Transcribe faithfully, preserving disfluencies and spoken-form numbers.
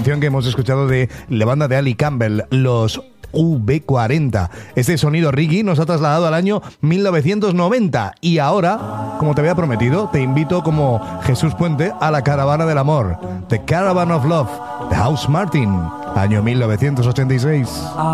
canción que hemos escuchado de la banda de Ali Campbell, los U B cuarenta. Este sonido reggae nos ha trasladado al año mil novecientos noventa y ahora, como te había prometido, te invito como Jesús Puente a la caravana del amor, The Caravan of Love, de House Martin, año mil novecientos ochenta y seis.